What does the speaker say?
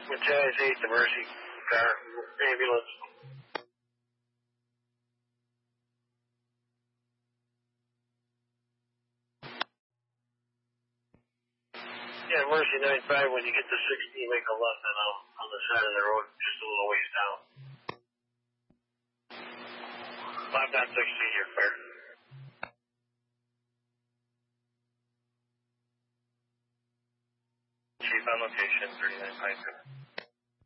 Matthias 8, the Mercy car, ambulance. Yeah, Mercy 95, when you get to 60, make a left on the side of the road, just a little ways down. 5.16, you're clear. Chief on location, 39.5.